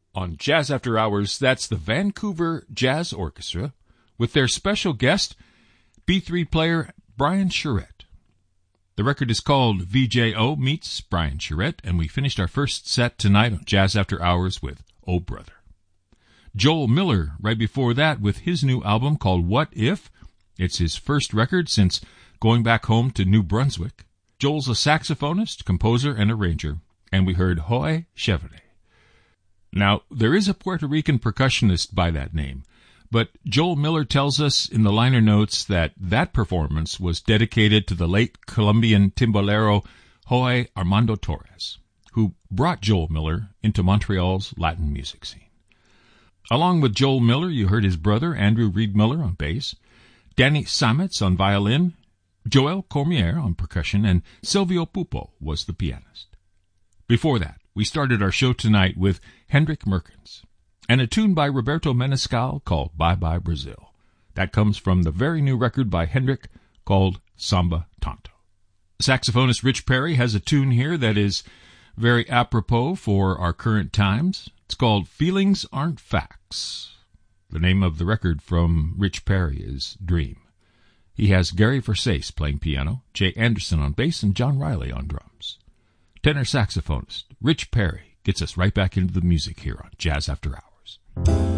On Jazz After Hours, that's the Vancouver Jazz Orchestra with their special guest, B3 player Brian Charette. The record is called VJO Meets Brian Charette, and we finished our first set tonight on Jazz After Hours with Oh Brother. Joel Miller, right before that, with his new album called What If? It's his first record since going back home to New Brunswick. Joel's a saxophonist, composer, and arranger, and we heard Hoy Chevrolet. Now, there is a Puerto Rican percussionist by that name, but Joel Miller tells us in the liner notes that that performance was dedicated to the late Colombian timbalero Hoy Armando Torres, who brought Joel Miller into Montreal's Latin music scene. Along with Joel Miller, you heard his brother Andrew Reed Miller on bass, Danny Sametz on violin, Joel Cormier on percussion, and Silvio Pupo was the pianist. Before that, we started our show tonight with Hendrik Merkens and a tune by Roberto Menescal called Bye Bye Brazil. That comes from the very new record by Hendrik called Samba Tonto. Saxophonist Rich Perry has a tune here that is very apropos for our current times. It's called Feelings Aren't Facts. The name of the record from Rich Perry is Dream. He has Gary Versace playing piano, Jay Anderson on bass, and John Riley on drums. Tenor saxophonist Rich Perry gets us right back into the music here on Jazz After Hours.